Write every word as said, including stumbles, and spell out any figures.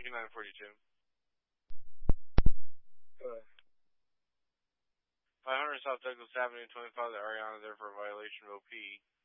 Lincoln nine forty-two. Go ahead. five hundred South Douglas Avenue, twenty-five, the Ariana there for a violation of O P.